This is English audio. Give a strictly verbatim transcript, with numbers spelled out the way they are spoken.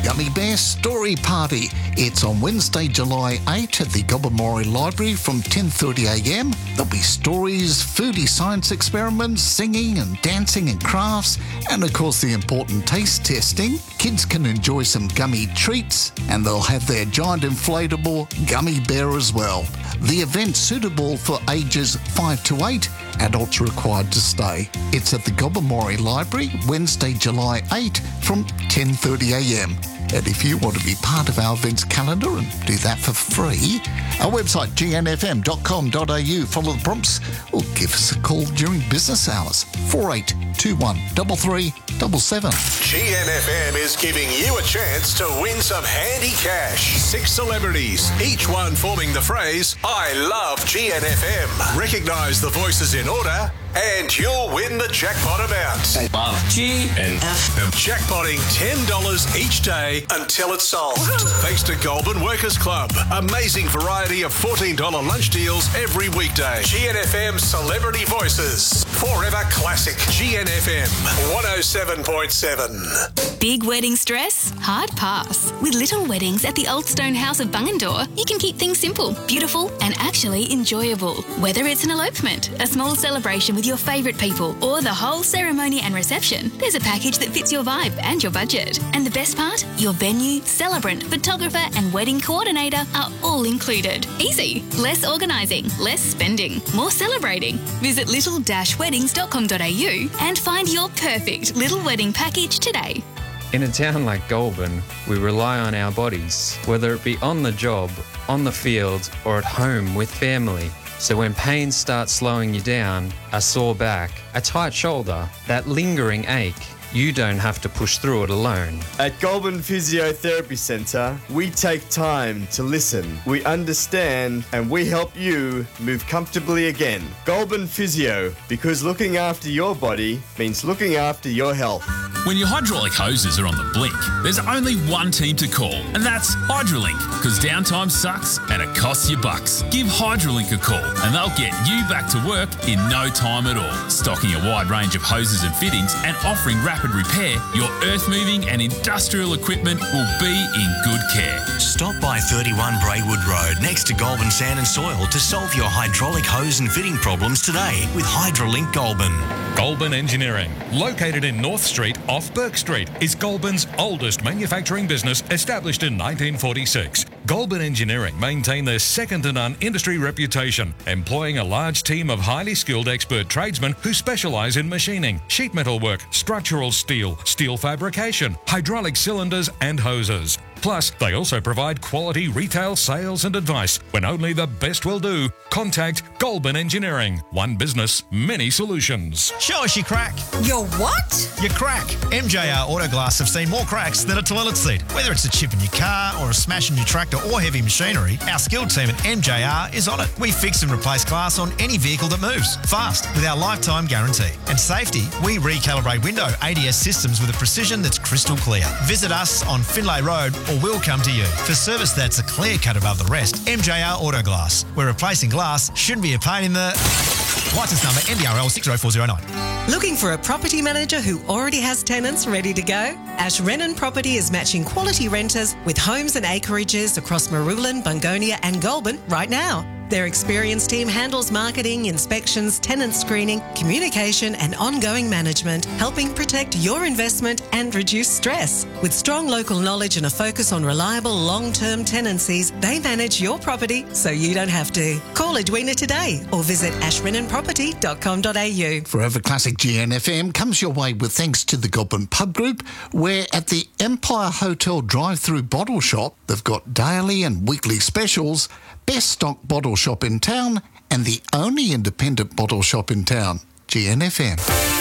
Gummy Bear Story Party. It's on Wednesday, July eighth at the Goulburn Library from ten thirty a m. There'll be stories, foodie science experiments, singing and dancing and crafts, and of course the important taste testing. Kids can enjoy some gummy treats, and they'll have their giant inflatable gummy bear as well. The event's suitable for ages five to eight, adults required to stay. It's at the Goulburn Library, Wednesday, July eighth from ten thirty a m. And if you want to be part of our events calendar and do that for free, our website g n f m dot com dot a u, follow the prompts, or give us a call during business hours, four eight two one three three seven seven. G N F M is giving you a chance to win some handy cash. Six celebrities, each one forming the phrase, I love G N F M. Recognise the voices in order, and you'll win the jackpot amount. I love G N F M. Jackpotting ten dollars each day until it's solved. Thanks to Goulburn Workers Club. Amazing variety of fourteen dollars lunch deals every weekday. G N F M Celebrity Voices. Forever classic. G N F M one oh seven point seven. Big wedding stress? Hard pass. With Little Weddings at the Old Stone House of Bungendore, you can keep things simple, beautiful and actually enjoyable. Whether it's an elopement, a small celebration with your favourite people, or the whole ceremony and reception, there's a package that fits your vibe and your budget. And the best part? Your venue, celebrant, photographer and wedding coordinator are all included. Easy. Less organising, less spending, more celebrating. Visit little weddings dot com dot a u and find your perfect little wedding package today. In a town like Goulburn, we rely on our bodies, whether it be on the job, on the field, or at home with family. So when pain starts slowing you down, a sore back, a tight shoulder, that lingering ache, you don't have to push through it alone. At Goulburn Physiotherapy Centre, we take time to listen. We understand and we help you move comfortably again. Goulburn Physio, because looking after your body means looking after your health. When your hydraulic hoses are on the blink, there's only one team to call, and that's Hydrolink, because downtime sucks and it costs you bucks. Give Hydrolink a call and they'll get you back to work in no time at all. Stocking a wide range of hoses and fittings and offering rapid repair, your earth-moving and industrial equipment will be in good care. Stop by thirty-one Braywood Road next to Goulburn Sand and Soil to solve your hydraulic hose and fitting problems today with Hydrolink Goulburn. Goulburn Engineering, located in North Street off Burke Street, is Goulburn's oldest manufacturing business, established in nineteen forty-six. Goulburn Engineering maintain their second-to-none industry reputation, employing a large team of highly skilled expert tradesmen who specialise in machining, sheet metal work, structural steel, steel fabrication, hydraulic cylinders and hoses. Plus, they also provide quality retail sales and advice. When only the best will do, contact Goulburn Engineering. One business, many solutions. Show us your crack. Your what? Your crack. M J R Autoglass have seen more cracks than a toilet seat. Whether it's a chip in your car or a smash in your tractor or heavy machinery, our skilled team at M J R is on it. We fix and replace glass on any vehicle that moves, fast, with our lifetime guarantee. And safety, we recalibrate window A D S systems with a precision that's crystal clear. Visit us on Finlay Road or we'll come to you. For service that's a clear cut above the rest, M J R Autoglass, where replacing glass shouldn't be a pain in the... Licence number M B R L six oh four oh nine. Looking for a property manager who already has tenants ready to go? Ash Renan Property is matching quality renters with homes and acreages across Marulan, Bungonia and Goulburn right now. Their experienced team handles marketing, inspections, tenant screening, communication and ongoing management, helping protect your investment and reduce stress. With strong local knowledge and a focus on reliable long-term tenancies, they manage your property so you don't have to. Call Edwina today or visit ash renan property dot com dot a u. Forever Classic G N F M comes your way with thanks to the Goulburn Pub Group, where at the Empire Hotel drive-through bottle shop, they've got daily and weekly specials, best stock bottle shop in town and the only independent bottle shop in town, G N F M.